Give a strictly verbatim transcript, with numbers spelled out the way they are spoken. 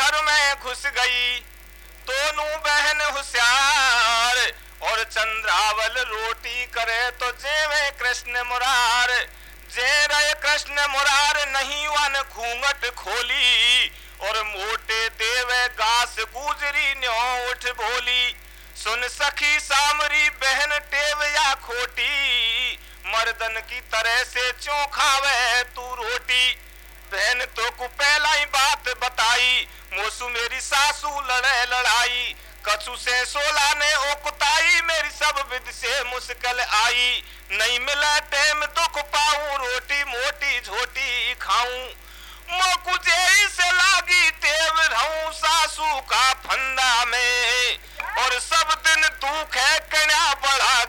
घर में घुस गई दोनों बहन होशियार, और चंद्रावल रोटी करे तो जेवे कृष्ण मुरार। जे रहे कृष्ण मुरार नहीं वन घूंघट खोली, और मोटे देवे घास गुजरी न्यो उठ बोली। सुन सखी सामरी बहन टेव या खोटी, मर्दन की तरह से चौंखावे तू रोटी। बहन तो को पहला ही बात बताई, मोसू मेरी सासू लड़े लड़ाई। कछु से सोला ने ओकुताई, मेरी सब विध से मुश्किल आई। नहीं मिला टेम दुख पाऊं, रोटी मोटी झोटी खाऊं। मोकु जेई से लागी टेव रहूं सासू का फंदा में, और सब दिन दुख है कन्या बढ़ा